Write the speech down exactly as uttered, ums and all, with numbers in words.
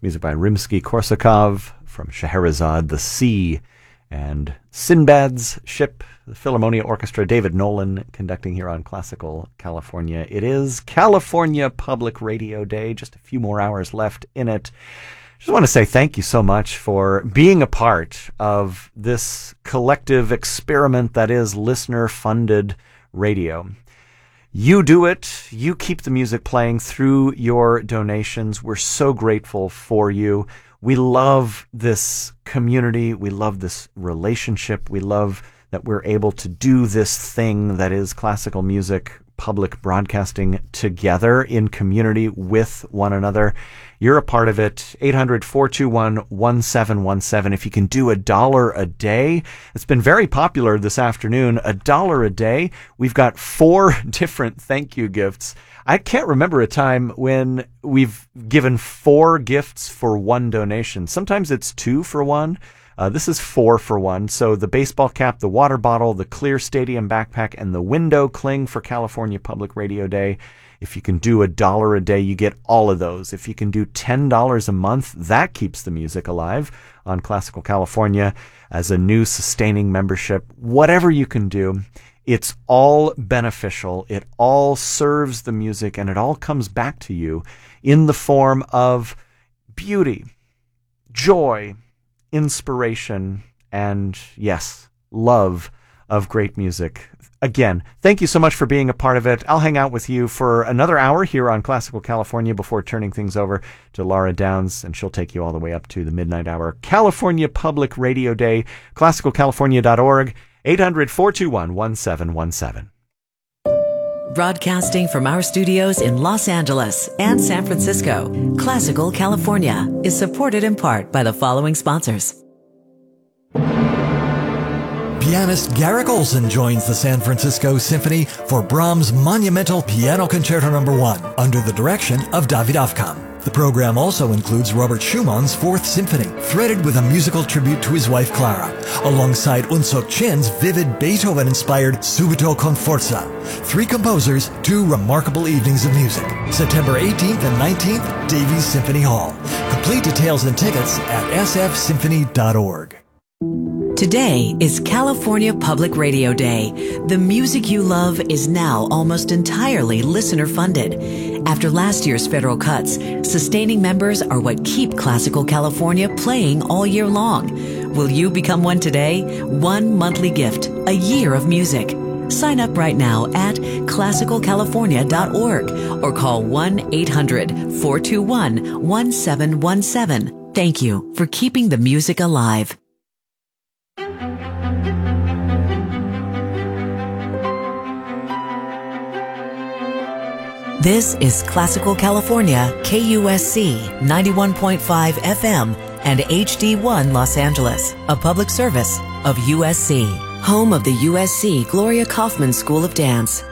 It's music by Rimsky-Korsakov from Scheherazade, The Sea, and Sinbad's Ship, the Philharmonia Orchestra, David Nolan conducting here on Classical California. It is California Public Radio Day, just a few more hours left in it. Just want to say thank you so much for being a part of this collective experiment that is listener-funded radio. You do it. You keep the music playing through your donations. We're so grateful for you. We love this community. We love this relationship. We love that we're able to do this thing that is classical music, public broadcasting together in community with one another. You're a part of it. eight hundred, four two one, one seven one seven. If you can do a dollar a day, it's been very popular this afternoon. A dollar a day. We've got four different thank you gifts. I can't remember a time when we've given four gifts for one donation. Sometimes it's two for one. Uh, this is four for one. So the baseball cap, the water bottle, the clear stadium backpack, and the window cling for California Public Radio Day. If you can do a dollar a day, you get all of those. If you can do ten dollars a month, that keeps the music alive on Classical California as a new sustaining membership. Whatever you can do, it's all beneficial. It all serves the music, and it all comes back to you in the form of beauty, joy, inspiration, and yes, love of great music. Again, thank you so much for being a part of it. I'll hang out with you for another hour here on Classical California before turning things over to Laura Downs, and she'll take you all the way up to the midnight hour. California Public Radio Day, classical california dot org, eight hundred, four two one, one seven one seven. Broadcasting from our studios in Los Angeles and San Francisco, Classical California is supported in part by the following sponsors. Pianist Garrick Olson joins the San Francisco Symphony for Brahms' monumental Piano Concerto Number one under the direction of David Avkam. The program also includes Robert Schumann's Fourth Symphony, threaded with a musical tribute to his wife Clara, alongside Unsuk Chin's vivid Beethoven-inspired Subito con Forza. Three composers, two remarkable evenings of music. September eighteenth and nineteenth, Davies Symphony Hall. Complete details and tickets at s f symphony dot org. Today is California Public Radio Day. The music you love is now almost entirely listener-funded. After last year's federal cuts, sustaining members are what keep Classical California playing all year long. Will you become one today? One monthly gift, a year of music. Sign up right now at classical california dot org or call one eight hundred, four two one, one seven one seven. Thank you for keeping the music alive. This is Classical California, K U S C ninety-one point five F M and H D one Los Angeles, a public service of U S C, home of the U S C Gloria Kaufman School of Dance.